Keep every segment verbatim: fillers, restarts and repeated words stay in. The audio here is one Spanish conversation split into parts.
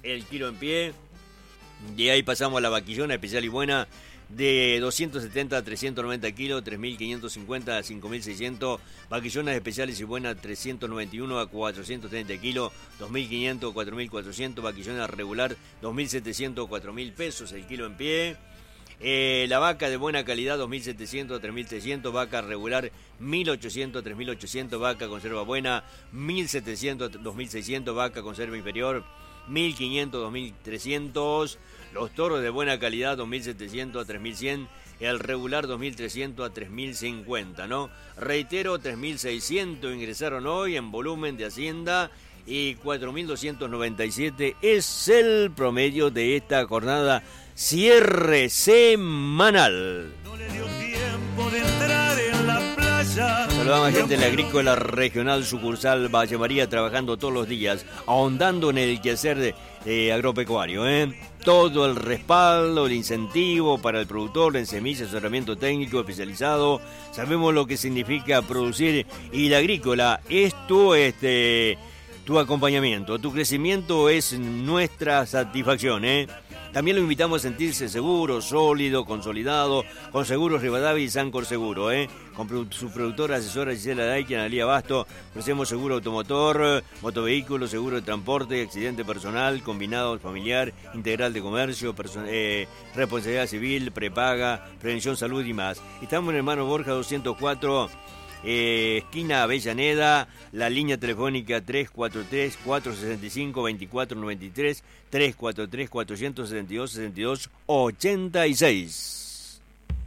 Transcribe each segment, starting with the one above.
el kilo en pie. Y ahí pasamos a la vaquillona especial y buena de doscientos setenta a trescientos noventa kilos, tres mil quinientos cincuenta a cinco mil seiscientos. Vaquillonas especiales y buenas trescientos noventa y uno a cuatrocientos treinta kilos, dos mil quinientos a cuatro mil cuatrocientos. Vaquillona regular dos mil setecientos a cuatro mil pesos el kilo en pie. Eh, la vaca de buena calidad dos mil setecientos a tres mil seiscientos, vaca regular mil ochocientos a tres mil ochocientos, vaca conserva buena mil setecientos a dos mil seiscientos, vaca conserva inferior mil quinientos a dos mil trescientos, los toros de buena calidad dos mil setecientos a tres mil cien, el regular dos mil trescientos a tres mil cincuenta, ¿no? Reitero, tres mil seiscientos ingresaron hoy en volumen de Hacienda y cuatro mil doscientos noventa y siete es el promedio de esta jornada cierre semanal. No le dio tiempo de entrar en la playa. Saludamos a gente de la Agrícola Regional Sucursal Valle María, trabajando todos los días, ahondando en el quehacer de, eh, agropecuario. ¿eh? Todo el respaldo, el incentivo para el productor en semillas, asesoramiento técnico especializado. Sabemos lo que significa producir y la agrícola es tu, este, tu acompañamiento. Tu crecimiento es nuestra satisfacción, ¿eh? También lo invitamos a sentirse seguro, sólido, consolidado, con Seguros Rivadavia y Sancor Seguro, ¿eh? Con su productora asesora Gisela Daique, Analía Basto, ofrecemos seguro automotor, motovehículo, seguro de transporte, accidente personal, combinado familiar, integral de comercio, perso- eh, responsabilidad civil, prepaga, prevención salud y más. Estamos en Hermano Borja doscientos cuatro, Eh, esquina Avellaneda, la línea telefónica tres cuatro tres, cuatro seis cinco, dos cuatro nueve tres, tres cuatro tres, cuatro seis dos, seis dos ocho seis.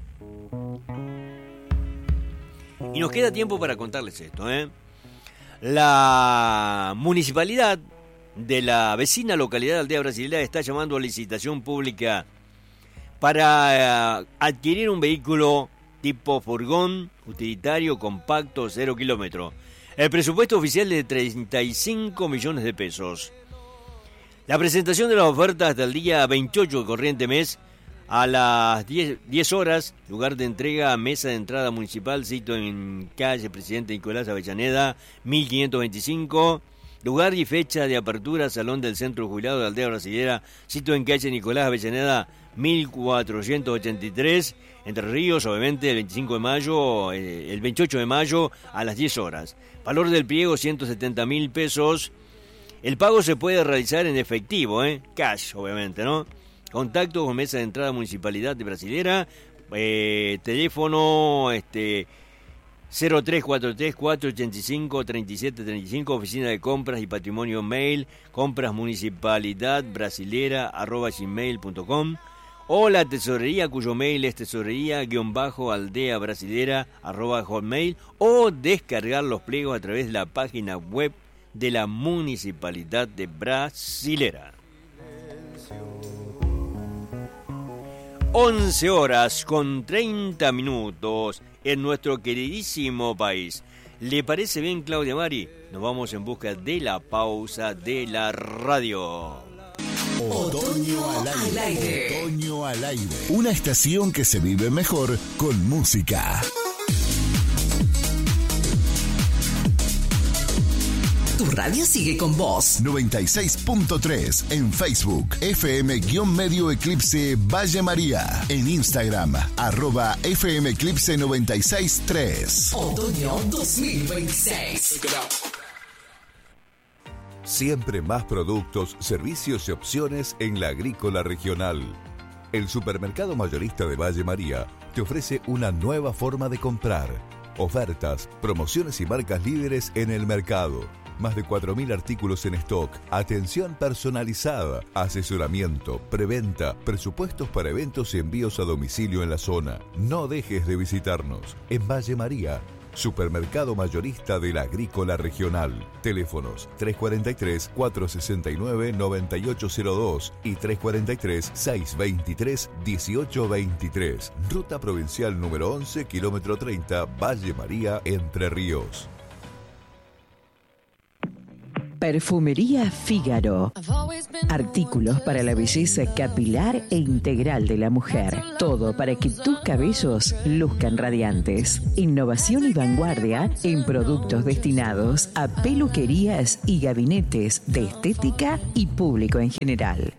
Y nos queda tiempo para contarles esto, ¿eh? La municipalidad de la vecina localidad de Aldea Brasilera está llamando a licitación pública para uh, adquirir un vehículo tipo furgón utilitario compacto cero kilómetro. El presupuesto oficial es de treinta y cinco millones de pesos. La presentación de las ofertas hasta el día veintiocho de corriente mes a las diez horas, lugar de entrega, mesa de entrada municipal, sitio en calle Presidente Nicolás Avellaneda, mil quinientos veinticinco. Lugar y fecha de apertura, Salón del Centro Jubilado de Aldea Brasilera, sitio en calle Nicolás Avellaneda, mil cuatrocientos ochenta y tres, Entre Ríos, obviamente, el veinticinco de mayo, el veintiocho de mayo a las diez horas. Valor del pliego, ciento setenta mil pesos. El pago se puede realizar en efectivo, ¿eh? Cash, obviamente, ¿no? Contacto con mesa de entrada Municipalidad de Brasilera, eh, teléfono, este... cero tres cuatro tres, cuatro ocho cinco, tres siete tres cinco, oficina de compras y patrimonio, mail, compras municipalidad brasilera arroba gmail punto com, o la tesorería, cuyo mail es tesorería-aldea brasilera arroba hotmail, o descargar los pliegos a través de la página web de la Municipalidad de Brasilera. once horas con treinta minutos en nuestro queridísimo país. ¿Le parece bien, Claudia Mari? Nos vamos en busca de la pausa de la radio. Otoño al aire. al aire. Otoño al aire. Una estación que se vive mejor con música. Tu radio sigue con vos. noventa y seis punto tres en Facebook, F M-Medio Eclipse Valle María. En Instagram, arroba F M Eclipse noventa y seis punto tres. Otoño dos mil veintiséis. Siempre más productos, servicios y opciones en la Agrícola Regional. El supermercado mayorista de Valle María te ofrece una nueva forma de comprar. Ofertas, promociones y marcas líderes en el mercado. Más de cuatro mil artículos en stock, atención personalizada, asesoramiento, preventa, presupuestos para eventos y envíos a domicilio en la zona. No dejes de visitarnos. En Valle María, supermercado mayorista de la Agrícola Regional. Teléfonos tres cuatro tres, cuatro seis nueve, nueve ocho cero dos y tres cuatro tres, seis dos tres, uno ocho dos tres. Ruta provincial número once, kilómetro treinta, Valle María, Entre Ríos. Perfumería Fígaro. Artículos para la belleza capilar e integral de la mujer. Todo para que tus cabellos luzcan radiantes. Innovación y vanguardia en productos destinados a peluquerías y gabinetes de estética y público en general.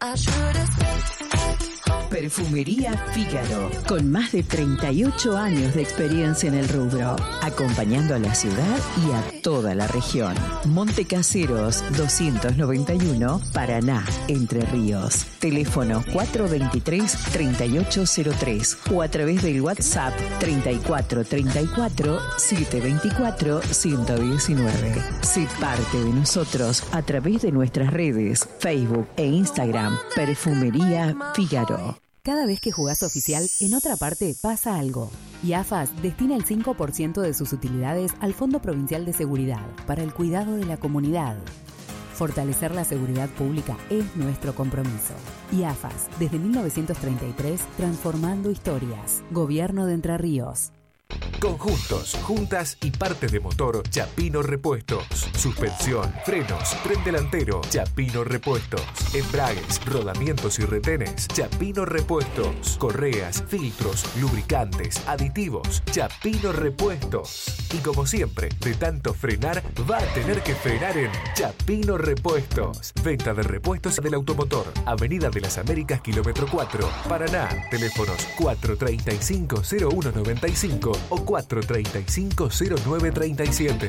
Perfumería Fígaro, con más de treinta y ocho años de experiencia en el rubro, acompañando a la ciudad y a toda la región. Montecaseros doscientos noventa y uno, Paraná, Entre Ríos. Teléfono cuatro dos tres, tres ocho cero tres o a través del WhatsApp treinta y cuatro treinta y cuatro, setecientos veinticuatro, ciento diecinueve. Sé parte de nosotros a través de nuestras redes, Facebook e Instagram. Perfumería Fígaro. Cada vez que jugás oficial, en otra parte pasa algo. Y A F A S destina el cinco por ciento de sus utilidades al Fondo Provincial de Seguridad para el cuidado de la comunidad. Fortalecer la seguridad pública es nuestro compromiso. Y A F A S, desde mil novecientos treinta y tres, transformando historias. Gobierno de Entre Ríos. Conjuntos, juntas y partes de motor, Chapino Repuestos. Suspensión, frenos, tren delantero, Chapino Repuestos. Embragues, rodamientos y retenes, Chapino Repuestos. Correas, filtros, lubricantes, aditivos, Chapino Repuestos. Y como siempre, de tanto frenar, va a tener que frenar en Chapino Repuestos. Venta de repuestos del automotor. Avenida de las Américas, kilómetro cuatro, Paraná. Teléfonos cuatro tres cinco, cero uno nueve cinco o cuatro tres cinco, cero nueve tres siete.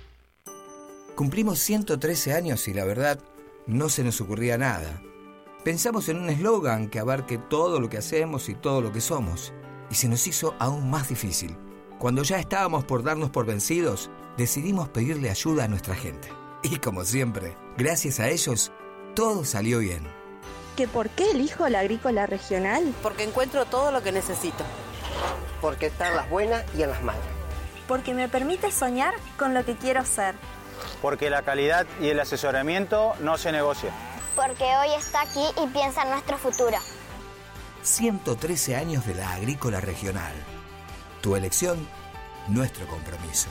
Cumplimos ciento trece años y la verdad, no se nos ocurría nada. Pensamos en un eslogan que abarque todo lo que hacemos y todo lo que somos. Y se nos hizo aún más difícil. Cuando ya estábamos por darnos por vencidos, decidimos pedirle ayuda a nuestra gente. Y como siempre, gracias a ellos, todo salió bien. ¿Que por qué elijo la agrícola regional? Porque encuentro todo lo que necesito. Porque están las buenas y en las malas. Porque me permite soñar con lo que quiero ser. Porque la calidad y el asesoramiento no se negocia. Porque hoy está aquí y piensa en nuestro futuro. ciento trece años de la agrícola regional. Tu elección, nuestro compromiso.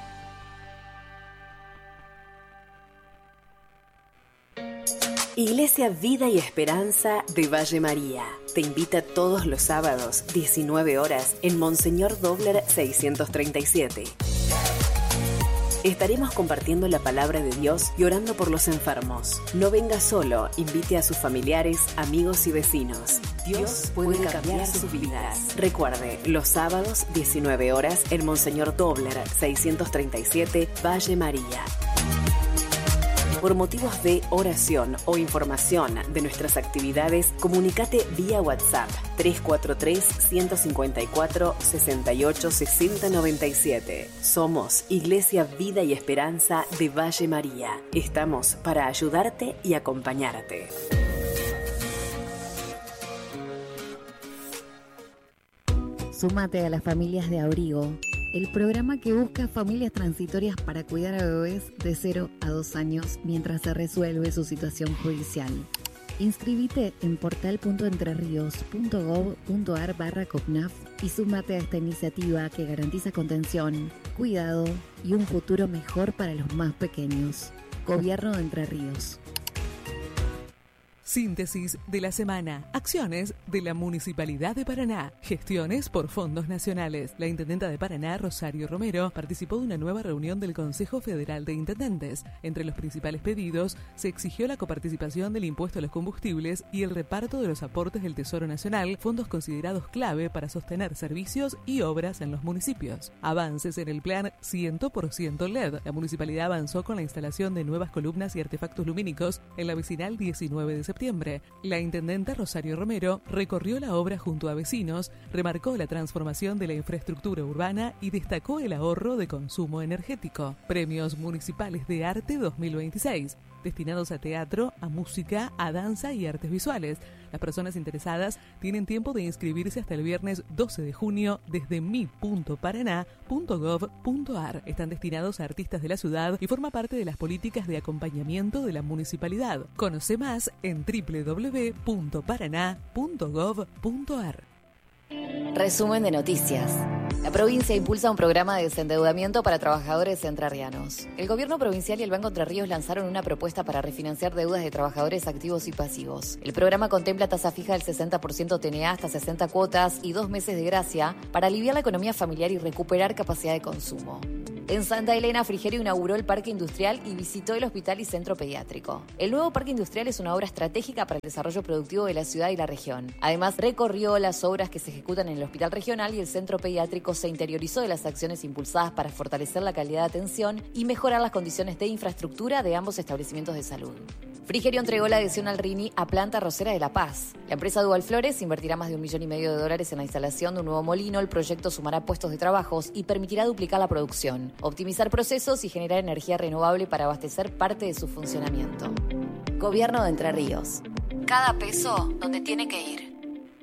Iglesia Vida y Esperanza de Valle María te invita todos los sábados, diecinueve horas, en Monseñor Dobler seiscientos treinta y siete. Estaremos compartiendo la palabra de Dios y orando por los enfermos. No venga solo, invite a sus familiares, amigos y vecinos. Dios puede cambiar sus vidas. Recuerde, los sábados, diecinueve horas, en Monseñor Dobler seiscientos treinta y siete, Valle María. Por motivos de oración o información de nuestras actividades, comunícate vía WhatsApp tres cuatro tres, uno cinco cuatro, seis ocho seis cero nueve siete. Somos Iglesia Vida y Esperanza de Valle María. Estamos para ayudarte y acompañarte. Súmate a las familias de abrigo, el programa que busca familias transitorias para cuidar a bebés de cero a dos años mientras se resuelve su situación judicial. Inscribite en portal punto entreríos punto gob punto ar barra COPNAF y súmate a esta iniciativa que garantiza contención, cuidado y un futuro mejor para los más pequeños. Gobierno de Entre Ríos. Síntesis de la semana. Acciones de la Municipalidad de Paraná. Gestiones por fondos nacionales. La Intendenta de Paraná, Rosario Romero, participó de una nueva reunión del Consejo Federal de Intendentes. Entre los principales pedidos, se exigió la coparticipación del impuesto a los combustibles y el reparto de los aportes del Tesoro Nacional, fondos considerados clave para sostener servicios y obras en los municipios. Avances en el plan cien por ciento L E D. La municipalidad avanzó con la instalación de nuevas columnas y artefactos lumínicos en la vecinal diecinueve de septiembre. La intendenta Rosario Romero recorrió la obra junto a vecinos, remarcó la transformación de la infraestructura urbana y destacó el ahorro de consumo energético. Premios Municipales de Arte dos mil veintiséis, destinados a teatro, a música, a danza y artes visuales. Las personas interesadas tienen tiempo de inscribirse hasta el viernes doce de junio desde mi punto paraná punto gob punto ar. Están destinados a artistas de la ciudad y forma parte de las políticas de acompañamiento de la municipalidad. Conoce más en doble u doble u doble u punto paraná punto gob punto ar. Resumen de noticias. La provincia impulsa un programa de desendeudamiento para trabajadores entrerrianos. El gobierno provincial y el Banco Entre Ríos lanzaron una propuesta para refinanciar deudas de trabajadores activos y pasivos. El programa contempla tasa fija del sesenta por ciento T N A hasta sesenta cuotas y dos meses de gracia para aliviar la economía familiar y recuperar capacidad de consumo. En Santa Elena, Frigerio inauguró el Parque Industrial y visitó el Hospital y Centro Pediátrico. El nuevo Parque Industrial es una obra estratégica para el desarrollo productivo de la ciudad y la región. Además, recorrió las obras que se ejecutan en el Hospital Regional y el Centro Pediátrico se interiorizó de las acciones impulsadas para fortalecer la calidad de atención y mejorar las condiciones de infraestructura de ambos establecimientos de salud. Frigerio entregó la adhesión al R I N I a Planta Arrocera de La Paz. La empresa Dual Flores invertirá más de un millón y medio de dólares en la instalación de un nuevo molino. El proyecto sumará puestos de trabajos y permitirá duplicar la producción, optimizar procesos y generar energía renovable para abastecer parte de su funcionamiento. Gobierno de Entre Ríos. Cada peso donde tiene que ir.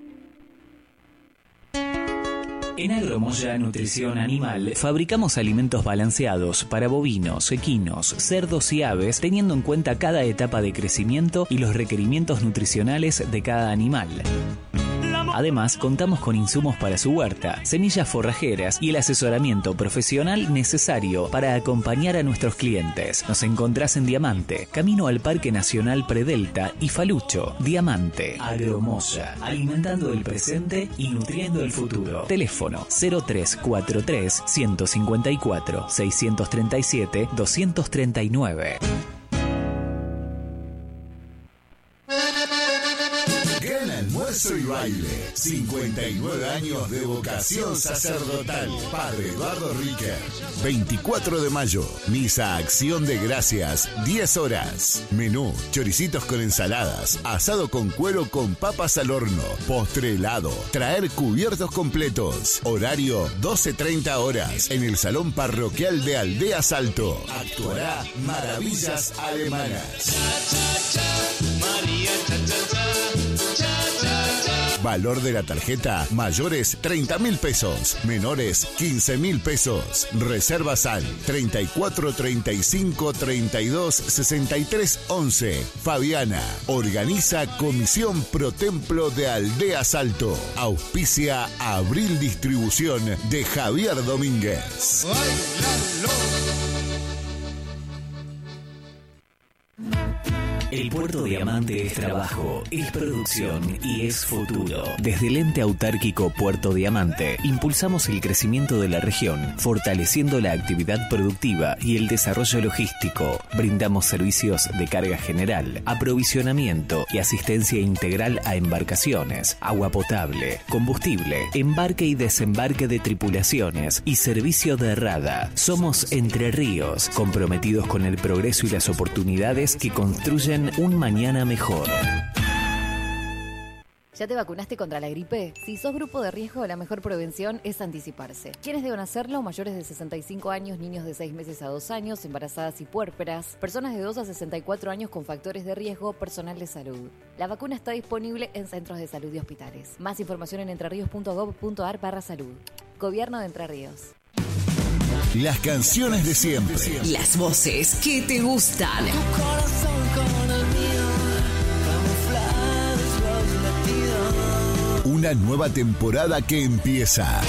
En Agromoya Nutrición Animal fabricamos alimentos balanceados para bovinos, equinos, cerdos y aves, teniendo en cuenta cada etapa de crecimiento y los requerimientos nutricionales de cada animal. Además, contamos con insumos para su huerta, semillas forrajeras y el asesoramiento profesional necesario para acompañar a nuestros clientes. Nos encontrás en Diamante, camino al Parque Nacional Predelta y Falucho. Diamante, Agromoya, alimentando el presente y nutriendo el futuro. Teléfono cero tres cuatro tres, uno cinco cuatro, seis tres siete, dos tres nueve. Almuerzo y baile, cincuenta y nueve años de vocación sacerdotal. Padre Eduardo Riquer. veinticuatro de mayo, misa Acción de Gracias, diez horas. Menú, choricitos con ensaladas, asado con cuero con papas al horno, postre helado, traer cubiertos completos. Horario doce treinta horas en el Salón Parroquial de Aldea Salto. Actuará Maravillas Alemanas. Valor de la tarjeta, mayores treinta mil pesos, menores quince mil pesos. Reservas al treinta y cuatro, treinta y cinco, treinta y dos, sesenta y tres, once. Fabiana, organiza Comisión Pro Templo de Aldea Salto. Auspicia Abril Distribución de Javier Domínguez. El Puerto Diamante es trabajo, es producción y es futuro. Desde el ente autárquico Puerto Diamante, impulsamos el crecimiento de la región, fortaleciendo la actividad productiva y el desarrollo logístico. Brindamos servicios de carga general, aprovisionamiento y asistencia integral a embarcaciones, agua potable, combustible, embarque y desembarque de tripulaciones y servicio de rada. Somos Entre Ríos, comprometidos con el progreso y las oportunidades que construyen un mañana mejor. ¿Ya te vacunaste contra la gripe? Si sos grupo de riesgo, la mejor prevención es anticiparse. ¿Quiénes deben hacerlo? Mayores de sesenta y cinco años, niños de seis meses a dos años, embarazadas y puérperas, personas de dos a sesenta y cuatro años con factores de riesgo, personal de salud. La vacuna está disponible en centros de salud y hospitales. Más información en entrerríos punto gob punto ar barra salud. Gobierno de Entre Ríos. Las canciones de siempre. Las voces que te gustan. Tu corazón con el mío, camuflados los latidos. Una nueva temporada que empieza.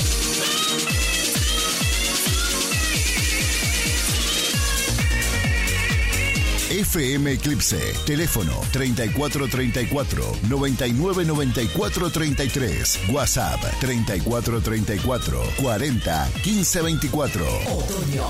F M Eclipse, teléfono treinta y cuatro treinta y cuatro, noventa y nueve noventa y cuatro treinta y tres, WhatsApp treinta y cuatro treinta y cuatro, cuarenta, quince veinticuatro. Otoño